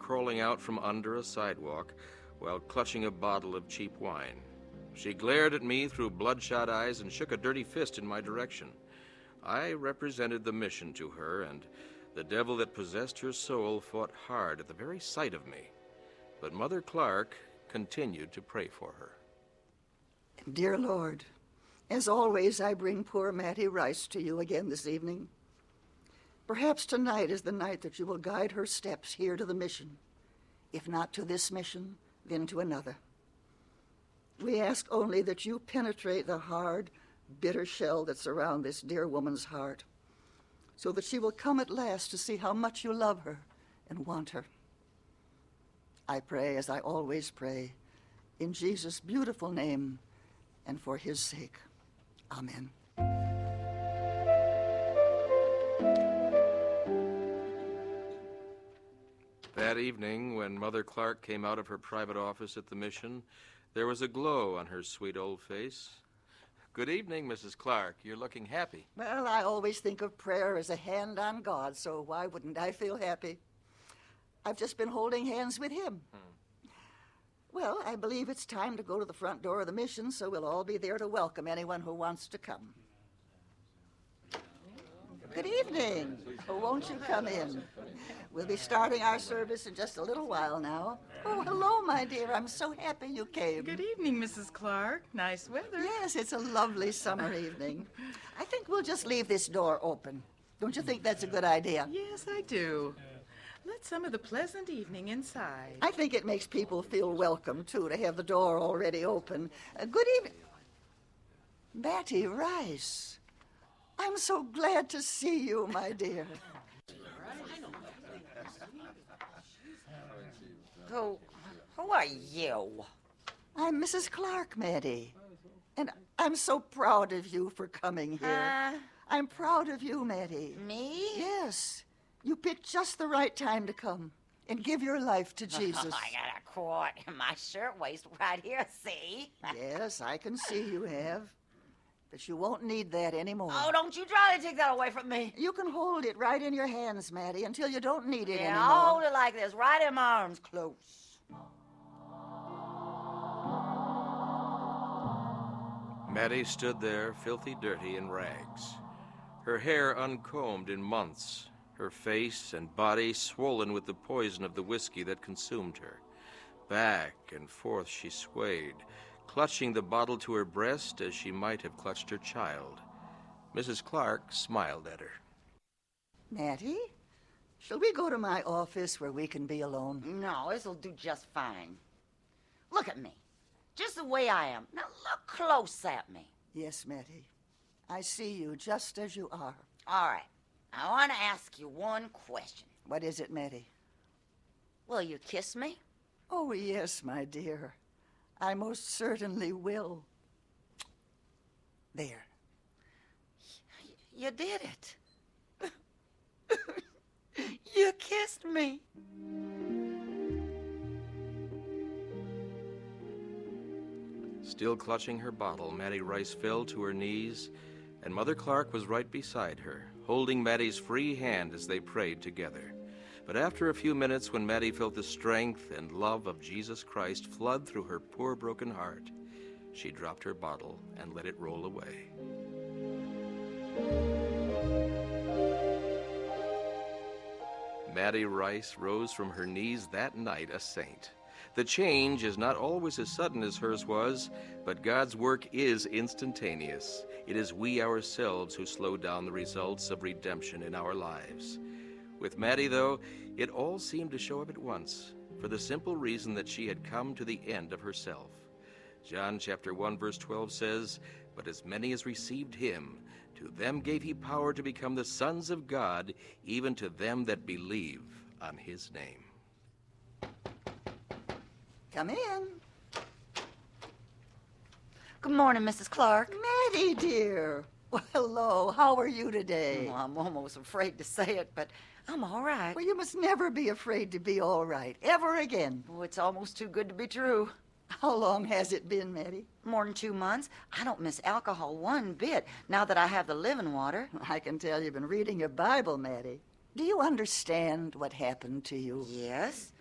crawling out from under a sidewalk while clutching a bottle of cheap wine. She glared at me through bloodshot eyes and shook a dirty fist in my direction. I represented the mission to her, and the devil that possessed her soul fought hard at the very sight of me. But Mother Clark continued to pray for her. Dear Lord, as always, I bring poor Mattie Rice to you again this evening. Perhaps tonight is the night that you will guide her steps here to the mission. If not to this mission, then to another. We ask only that you penetrate the hard, bitter shell that surrounds this dear woman's heart, so that she will come at last to see how much you love her and want her. I pray, as I always pray, in Jesus' beautiful name and for his sake. Amen. That evening, when Mother Clark came out of her private office at the mission, there was a glow on her sweet old face. Good evening, Mrs. Clark. You're looking happy. Well, I always think of prayer as a hand on God, so why wouldn't I feel happy? I've just been holding hands with him. Well, I believe it's time to go to the front door of the mission, so we'll all be there to welcome anyone who wants to come. Good evening. Oh, won't you come in? We'll be starting our service in just a little while now. Oh, hello, my dear. I'm so happy you came. Good evening, Mrs. Clark. Nice weather. Yes, it's a lovely summer evening. I think we'll just leave this door open. Don't you think that's a good idea? Yes, I do. Let some of the pleasant evening inside. I think it makes people feel welcome, too, to have the door already open. Good evening. Mattie Rice. I'm so glad to see you, my dear. Who are you? I'm Mrs. Clark, Mattie. And I'm so proud of you for coming here. I'm proud of you, Mattie. Me? Yes. You picked just the right time to come and give your life to Jesus. I got a cord in my shirtwaist right here, see? Yes, I can see you have. But you won't need that anymore. Oh, don't you try to take that away from me. You can hold it right in your hands, Mattie, until you don't need it anymore. I'll hold it like this, right in my arms, close. Mattie stood there, filthy dirty in rags. Her hair uncombed in months, her face and body swollen with the poison of the whiskey that consumed her. Back and forth she swayed, clutching the bottle to her breast as she might have clutched her child. Mrs. Clark smiled at her. Mattie, shall we go to my office where we can be alone? No, this'll do just fine. Look at me, just the way I am. Now look close at me. Yes, Mattie. I see you just as you are. All right, I want to ask you one question. What is it, Mattie? Will you kiss me? Oh, yes, my dear. I most certainly will. There. You did it. You kissed me. Still clutching her bottle, Mattie Rice fell to her knees, and Mother Clark was right beside her, holding Mattie's free hand as they prayed together. But after a few minutes, when Mattie felt the strength and love of Jesus Christ flood through her poor broken heart, she dropped her bottle and let it roll away. Mattie Rice rose from her knees that night a saint. The change is not always as sudden as hers was, but God's work is instantaneous. It is we ourselves who slow down the results of redemption in our lives. With Mattie, though, it all seemed to show up at once, for the simple reason that she had come to the end of herself. John chapter 1, verse 12 says, "But as many as received him, to them gave he power to become the sons of God, even to them that believe on his name." Come in. Good morning, Mrs. Clark. Mattie, dear. Well, hello. How are you today? Well, I'm almost afraid to say it, but I'm all right. Well, you must never be afraid to be all right, ever again. Oh, it's almost too good to be true. How long has it been, Mattie? More than 2 months. I don't miss alcohol one bit now that I have the living water. I can tell you've been reading your Bible, Mattie. Do you understand what happened to you? Yes.